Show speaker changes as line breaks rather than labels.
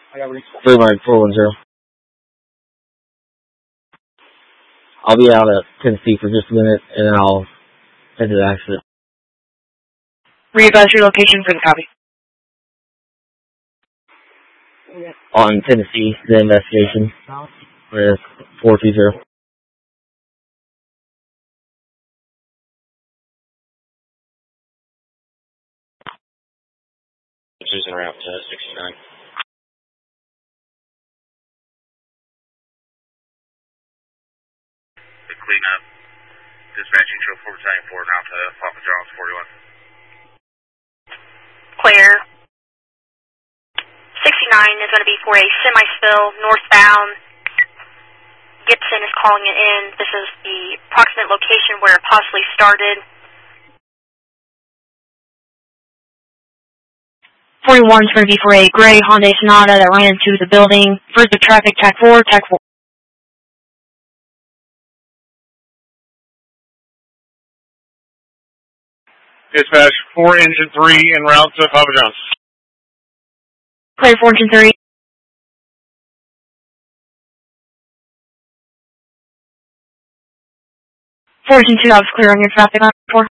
3 410. I'll be out at Tennessee for just a minute, and then I'll head to the accident.
Readvise your location for the copy.
On Tennessee, the investigation with 420. She's en route to 69.
The cleanup. Dispatching to 4 Battalion 4 now to Papa John's 41.
Clear. 69 is going to be for a semi-spill northbound. Gibson is calling it in. This is the approximate location where it possibly started.
41 is going to be for a gray Hyundai Sonata that ran into the building. Further traffic, TAC 4, TAC 4.
Dispatch 4 Engine 3 en route to Papa John's.
Clear 4 Engine 3. 4 Engine 2, I was clear on your traffic on 4.